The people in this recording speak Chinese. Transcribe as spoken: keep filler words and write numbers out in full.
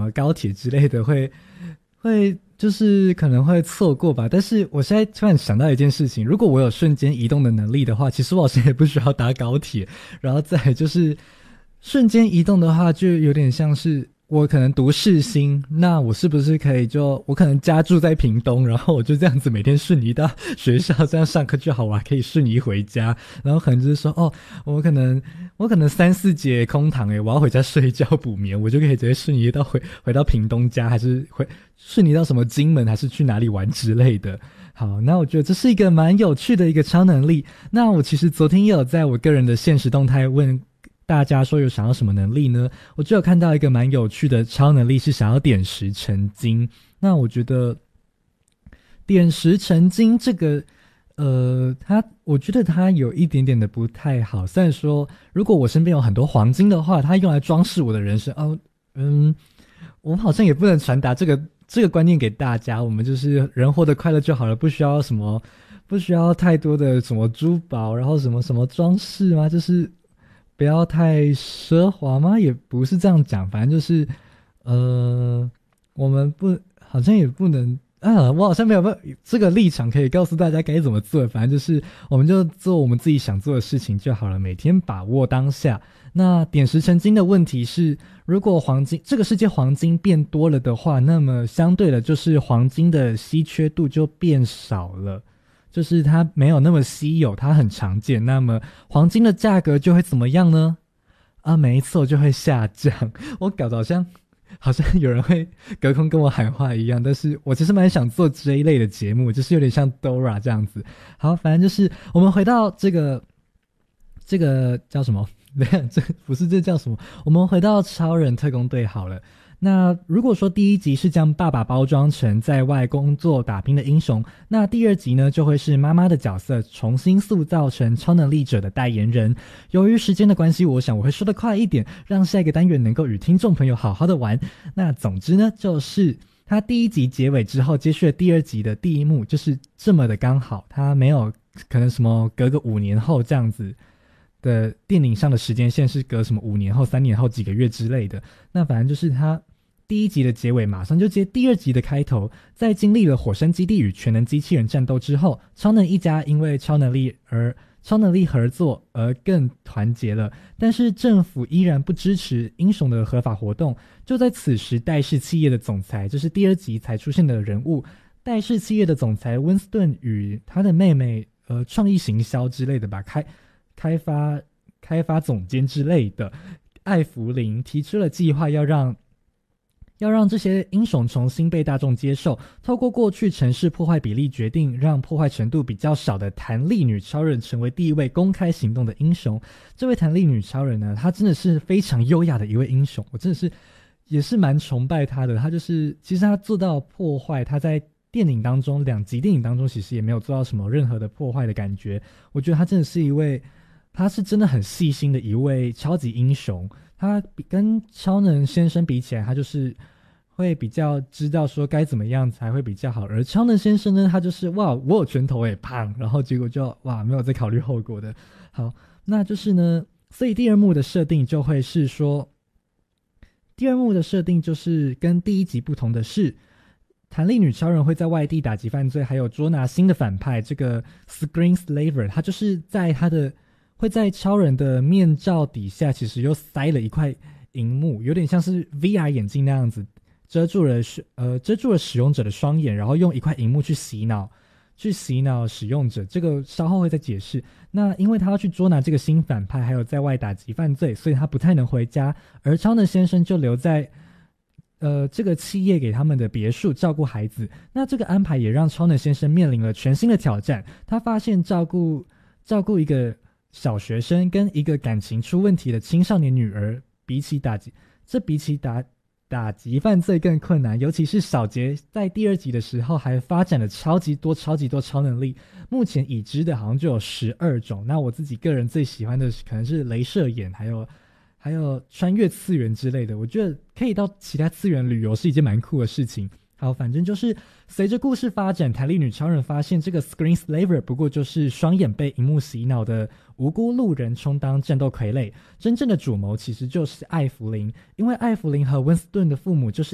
么高铁之类的会会就是可能会错过吧。但是我现在突然想到一件事情，如果我有瞬间移动的能力的话，其实我好像也不需要搭高铁。然后再来就是瞬间移动的话，就有点像是我可能读世新，那我是不是可以就我可能家住在屏东，然后我就这样子每天瞬移到学校，这样上课就好，我还可以瞬移回家。然后可能就是说哦，我可能我可能三四节空堂诶，我要回家睡觉补眠，我就可以直接瞬移到回回到屏东家，还是回瞬移到什么金门，还是去哪里玩之类的。好，那我觉得这是一个蛮有趣的一个超能力。那我其实昨天也有在我个人的现实动态问大家说有想要什么能力呢？我就有看到一个蛮有趣的超能力是想要点石成金。那我觉得点石成金这个呃，它我觉得它有一点点的不太好。虽然说如果我身边有很多黄金的话，它用来装饰我的人生哦，嗯，我好像也不能传达这个这个观念给大家。我们就是人活得快乐就好了，不需要什么不需要太多的什么珠宝，然后什么什么装饰吗？就是不要太奢华吗？也不是这样讲，反正就是呃，我们不好像也不能啊，我好像没有这个立场可以告诉大家该怎么做。反正就是我们就做我们自己想做的事情就好了，每天把握当下。那点石成金的问题是，如果黄金这个世界黄金变多了的话，那么相对的就是黄金的稀缺度就变少了，就是它没有那么稀有，它很常见，那么黄金的价格就会怎么样呢？啊，没错，就会下降。我搞得好像好像有人会隔空跟我喊话一样，但是我其实蛮想做这一类的节目，就是有点像 Dora 这样子。好，反正就是我们回到这个这个叫什么？这不是这叫什么？我们回到超人特工队好了。那如果说第一集是将爸爸包装成在外工作打拼的英雄，那第二集呢就会是妈妈的角色重新塑造成超能力者的代言人。由于时间的关系，我想我会说得快一点，让下一个单元能够与听众朋友好好的玩。那总之呢，就是他第一集结尾之后接续了第二集的第一幕，就是这么的刚好，他没有可能什么隔个五年后这样子的电影上的时间线是隔什么五年后、三年后、几个月之类的。那反正就是他第一集的结尾马上就接第二集的开头，在经历了火山基地与全能机器人战斗之后，超能一家因为超能力而超能力合作而更团结了，但是政府依然不支持英雄的合法活动。就在此时，戴氏企业的总裁，这是第二集才出现的人物，戴氏企业的总裁温斯顿与他的妹妹呃创意行销之类的吧，开开发开发总监之类的艾弗林提出了计划，要让要让这些英雄重新被大众接受，透过过去城市破坏比例决定让破坏程度比较少的弹力女超人成为第一位公开行动的英雄。这位弹力女超人呢，她真的是非常优雅的一位英雄，我真的是也是蛮崇拜她的。她就是其实她做到破坏，她在电影当中两集电影当中其实也没有做到什么任何的破坏的感觉。我觉得她真的是一位他是真的很细心的一位超级英雄，他跟超能先生比起来，他就是会比较知道说该怎么样才会比较好，而超能先生呢，他就是哇我有拳头也胖，然后结果就哇没有在考虑后果的。好，那就是呢，所以第二幕的设定就会是说，第二幕的设定就是跟第一集不同的是，弹力女超人会在外地打击犯罪，还有捉拿新的反派，这个 Screen Slaver 他就是在他的会在超人的面罩底下其实又塞了一块萤幕，有点像是 V R 眼镜那样子，遮住了呃遮住了使用者的双眼，然后用一块萤幕去洗脑去洗脑使用者，这个稍后会再解释。那因为他要去捉拿这个新反派，还有在外打击犯罪，所以他不太能回家，而超能先生就留在呃这个企业给他们的别墅照顾孩子。那这个安排也让超能先生面临了全新的挑战，他发现照顾照顾一个小学生跟一个感情出问题的青少年女儿，比起打击这比起打打击犯罪更困难。尤其是小杰在第二集的时候还发展了超级多超级多超能力，目前已知的好像就有十二种。那我自己个人最喜欢的可能是雷射眼，还有还有穿越次元之类的，我觉得可以到其他次元旅游是一件蛮酷的事情。好，反正就是随着故事发展，弹力女超人发现这个 Screen Slaver 不过就是双眼被荧幕洗脑的无辜路人充当战斗傀儡，真正的主谋其实就是艾弗林，因为艾弗林和温斯顿的父母就是